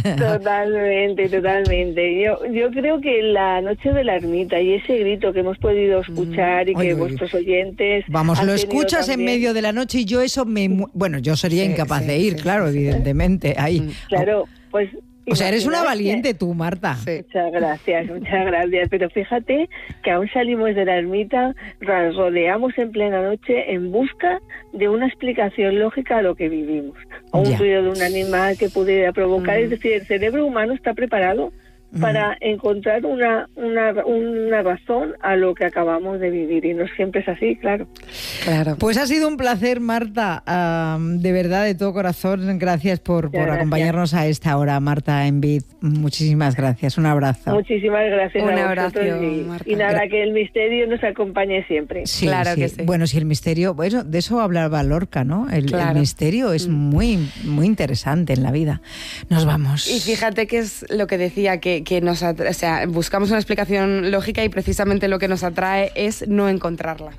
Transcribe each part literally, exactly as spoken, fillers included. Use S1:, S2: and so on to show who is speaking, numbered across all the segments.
S1: Totalmente, totalmente. Yo yo creo que la noche de la ermita y ese grito que hemos podido escuchar y
S2: Oy,
S1: que
S2: oy.
S1: vuestros oyentes...
S2: Vamos,
S1: han
S2: lo
S1: tenido
S2: escuchas en
S1: también.
S2: medio de la noche y yo eso me... mu- Bueno, yo sería
S3: Sí,
S2: incapaz
S3: sí,
S2: de ir,
S3: sí,
S2: claro,
S3: sí, sí.
S2: evidentemente. Ahí.
S1: Claro, pues...
S2: O sea, eres una
S1: imaginaos que-
S2: valiente tú, Marta.
S3: Sí.
S1: Muchas gracias, muchas gracias. Pero fíjate que aún salimos de la ermita, ra- rodeamos en plena noche en busca de una explicación lógica a lo que vivimos. A un
S2: Ya.
S1: ruido de un animal que pudiera provocar.
S3: Mm.
S1: Es decir, el cerebro humano está preparado para encontrar una, una, una razón a lo que acabamos de vivir. Y no siempre es así, claro.
S3: Claro.
S2: Pues ha sido un placer, Marta, um, de verdad, de todo corazón. Gracias por, por
S1: gracias.
S2: acompañarnos a esta hora, Marta Envid. Muchísimas gracias. Un abrazo.
S1: Muchísimas gracias
S3: Un
S1: a
S3: abrazo,
S1: vosotros y,
S3: Marta.
S1: y nada, que el misterio nos acompañe siempre.
S2: Sí,
S3: Claro
S2: sí.
S3: que sí.
S2: Bueno, si el misterio, bueno, de eso hablaba Lorca, ¿no? El, el
S3: Claro.
S2: misterio es
S3: Mm.
S2: muy, muy interesante en la vida. Nos vamos.
S3: Y fíjate que es lo que decía, que, que nos atra- o sea, buscamos una explicación lógica y precisamente lo que nos atrae es no encontrarla.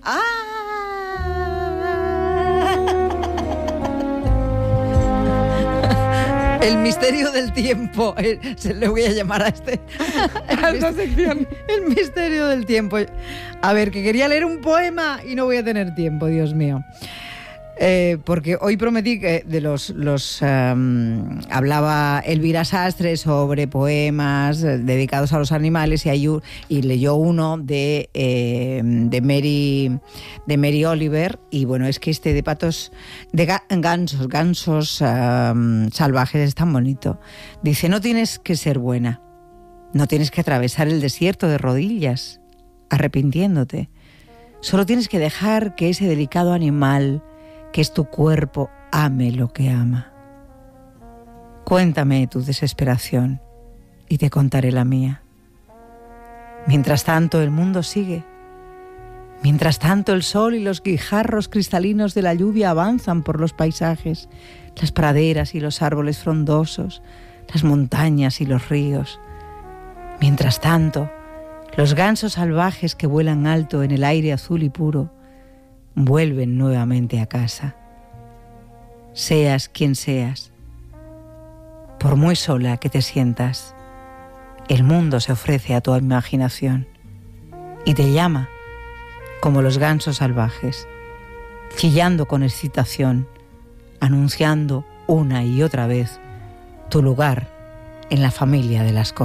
S2: El misterio del tiempo. Eh, Se le voy a llamar a este.
S3: A esta sección.
S2: El misterio del tiempo. A ver, que quería leer un poema y no voy a tener tiempo, Dios mío. Eh, porque hoy prometí que de los, los um, hablaba Elvira Sastre sobre poemas eh, dedicados a los animales y, hay un- y leyó uno de, eh, de Mary de Mary Oliver, y bueno, es que este de patos de ga- gansos gansos um, salvajes es tan bonito. Dice: no tienes que ser buena, no tienes que atravesar el desierto de rodillas arrepintiéndote, solo tienes que dejar que ese delicado animal que es tu cuerpo ame lo que ama. Cuéntame tu desesperación y te contaré la mía. Mientras tanto el mundo sigue. Mientras tanto el sol y los guijarros cristalinos de la lluvia avanzan por los paisajes, las praderas y los árboles frondosos, las montañas y los ríos. Mientras tanto, los gansos salvajes que vuelan alto en el aire azul y puro vuelven nuevamente a casa. Seas quien seas, por muy sola que te sientas, el mundo se ofrece a tu imaginación y te llama como los gansos salvajes, chillando con excitación, anunciando una y otra vez tu lugar en la familia de las cosas.